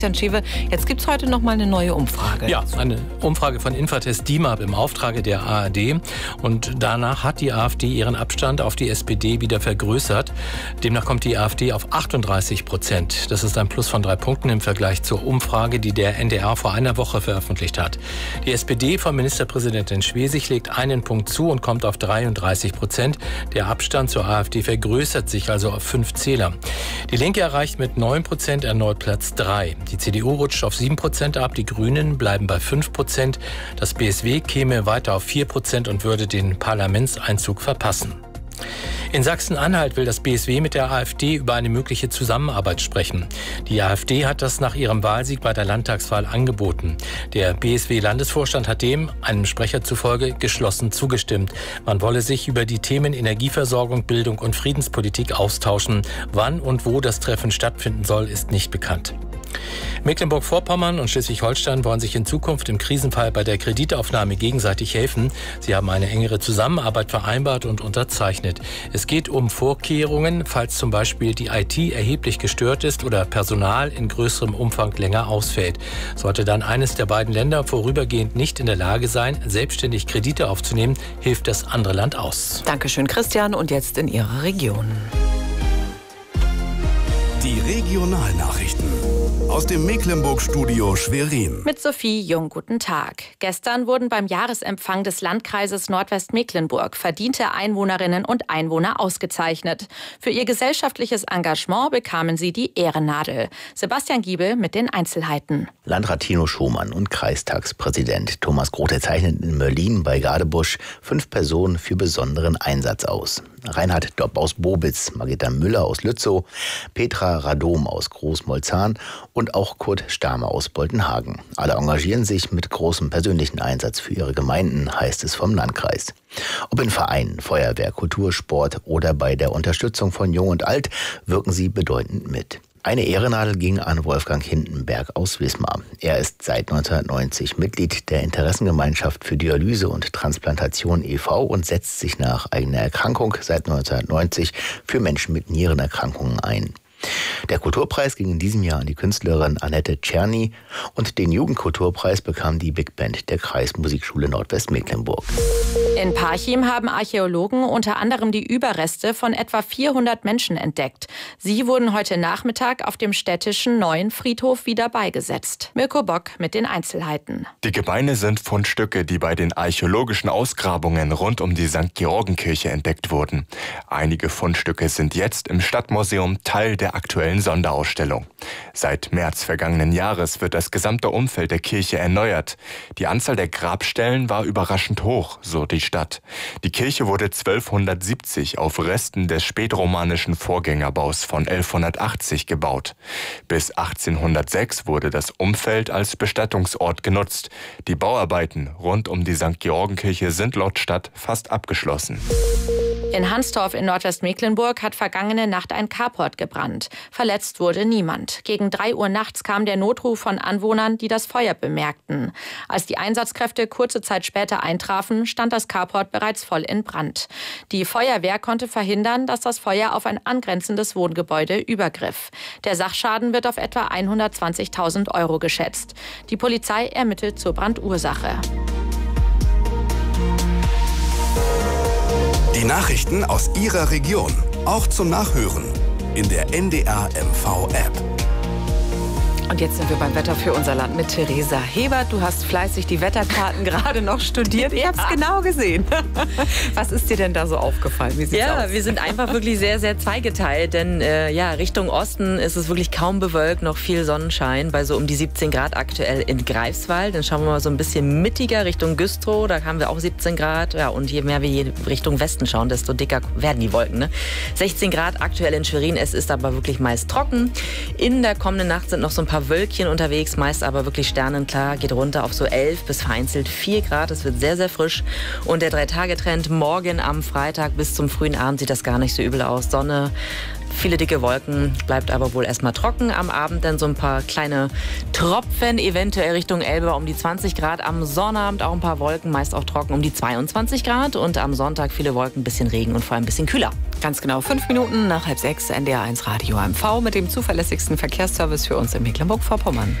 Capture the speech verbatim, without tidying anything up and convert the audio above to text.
Jetzt gibt es heute noch mal eine neue Umfrage. Ja, eine Umfrage von Infratest DIMAP im Auftrage der A R D. Und danach hat die AfD ihren Abstand auf die S P D wieder vergrößert. Demnach kommt die AfD auf achtunddreißig Prozent. Das ist ein Plus von drei Punkten im Vergleich zur Umfrage, die der N D R vor einer Woche veröffentlicht hat. Die S P D von Ministerpräsidentin Schwesig legt einen Punkt zu und kommt auf dreiunddreißig Prozent. Der Abstand zur AfD vergrößert sich also auf fünf Zähler. Die Linke erreicht mit neun Prozent erneut Platz drei. Die C D U rutscht auf sieben Prozent ab, die Grünen bleiben bei fünf Prozent. Das B S W käme weiter auf vier Prozent und würde den Parlamentseinzug verpassen. In Sachsen-Anhalt will das B S W mit der AfD über eine mögliche Zusammenarbeit sprechen. Die AfD hat das nach ihrem Wahlsieg bei der Landtagswahl angeboten. Der B S W-Landesvorstand hat dem, einem Sprecher zufolge, geschlossen zugestimmt. Man wolle sich über die Themen Energieversorgung, Bildung und Friedenspolitik austauschen. Wann und wo das Treffen stattfinden soll, ist nicht bekannt. Mecklenburg-Vorpommern und Schleswig-Holstein wollen sich in Zukunft im Krisenfall bei der Kreditaufnahme gegenseitig helfen. Sie haben eine engere Zusammenarbeit vereinbart und unterzeichnet. Es geht um Vorkehrungen, falls zum Beispiel die I T erheblich gestört ist oder Personal in größerem Umfang länger ausfällt. Sollte dann eines der beiden Länder vorübergehend nicht in der Lage sein, selbstständig Kredite aufzunehmen, hilft das andere Land aus. Dankeschön, Christian. Und jetzt in Ihrer Region. Die Regionalnachrichten aus dem Mecklenburg-Studio Schwerin. Mit Sophie Jung, guten Tag. Gestern wurden beim Jahresempfang des Landkreises Nordwestmecklenburg verdiente Einwohnerinnen und Einwohner ausgezeichnet. Für ihr gesellschaftliches Engagement bekamen sie die Ehrennadel. Sebastian Giebel mit den Einzelheiten. Landrat Tino Schumann und Kreistagspräsident Thomas Grote zeichnen in Mörlin bei Gadebusch fünf Personen für besonderen Einsatz aus. Reinhard Dopp aus Bobitz, Margita Müller aus Lützow, Petra Radom aus Großmolzahn und auch Kurt Stahmer aus Boltenhagen. Alle engagieren sich mit großem persönlichen Einsatz für ihre Gemeinden, heißt es vom Landkreis. Ob in Vereinen, Feuerwehr, Kultur, Sport oder bei der Unterstützung von Jung und Alt wirken sie bedeutend mit. Eine Ehrennadel ging an Wolfgang Hindenberg aus Wismar. Er ist seit neunzehnhundertneunzig Mitglied der Interessengemeinschaft für Dialyse und Transplantation e V und setzt sich nach eigener Erkrankung seit neunzehnhundertneunzig für Menschen mit Nierenerkrankungen ein. Der Kulturpreis ging in diesem Jahr an die Künstlerin Annette Czerny und den Jugendkulturpreis bekam die Big Band der Kreismusikschule Nordwestmecklenburg. In Parchim haben Archäologen unter anderem die Überreste von etwa vierhundert Menschen entdeckt. Sie wurden heute Nachmittag auf dem städtischen neuen Friedhof wieder beigesetzt. Mirko Bock mit den Einzelheiten. Die Gebeine sind Fundstücke, die bei den archäologischen Ausgrabungen rund um die Sankt Georgenkirche entdeckt wurden. Einige Fundstücke sind jetzt im Stadtmuseum Teil der aktuellen Sonderausstellung. Seit März vergangenen Jahres wird das gesamte Umfeld der Kirche erneuert. Die Anzahl der Grabstellen war überraschend hoch, so die Stadt. Die Kirche wurde zwölfhundertsiebzig auf Resten des spätromanischen Vorgängerbaus von elfhundertachtzig gebaut. Bis achtzehnhundertsechs wurde das Umfeld als Bestattungsort genutzt. Die Bauarbeiten rund um die Sankt Georgenkirche sind laut Stadt fast abgeschlossen. In Hansdorf in Nordwestmecklenburg hat vergangene Nacht ein Carport gebrannt. Verletzt wurde niemand. Gegen drei Uhr nachts kam der Notruf von Anwohnern, die das Feuer bemerkten. Als die Einsatzkräfte kurze Zeit später eintrafen, stand das Carport bereits voll in Brand. Die Feuerwehr konnte verhindern, dass das Feuer auf ein angrenzendes Wohngebäude übergriff. Der Sachschaden wird auf etwa hundertzwanzigtausend Euro geschätzt. Die Polizei ermittelt zur Brandursache. Die Nachrichten aus Ihrer Region, auch zum Nachhören in der N D R M V-App. Und jetzt sind wir beim Wetter für unser Land mit Theresa Hebert. Du hast fleißig die Wetterkarten gerade noch studiert. Ich habe es genau gesehen. Was ist dir denn da so aufgefallen? Wie sieht's ja, aus? Wir sind einfach wirklich sehr, sehr zweigeteilt. Denn äh, ja, Richtung Osten ist es wirklich kaum bewölkt, noch viel Sonnenschein. Bei so um die siebzehn Grad aktuell in Greifswald. Dann schauen wir mal so ein bisschen mittiger Richtung Güstrow. Da haben wir auch siebzehn Grad. Ja, und je mehr wir Richtung Westen schauen, desto dicker werden die Wolken. Ne? sechzehn Grad aktuell in Schwerin. Es ist aber wirklich meist trocken. In der kommenden Nacht sind noch so ein paar Wölkchen unterwegs, meist aber wirklich sternenklar, geht runter auf so elf bis vereinzelt vier Grad. Es wird sehr, sehr frisch. Und der Drei-Tage-Trend morgen am Freitag bis zum frühen Abend sieht das gar nicht so übel aus. Sonne, viele dicke Wolken, bleibt aber wohl erstmal trocken. Am Abend dann so ein paar kleine Tropfen, eventuell Richtung Elbe um die zwanzig Grad. Am Sonnabend auch ein paar Wolken, meist auch trocken um die zweiundzwanzig Grad. Und am Sonntag viele Wolken, ein bisschen Regen und vor allem ein bisschen kühler. Ganz genau, fünf Minuten nach halb sechs, N D R eins Radio M V mit dem zuverlässigsten Verkehrsservice für uns in Mecklenburg-Vorpommern.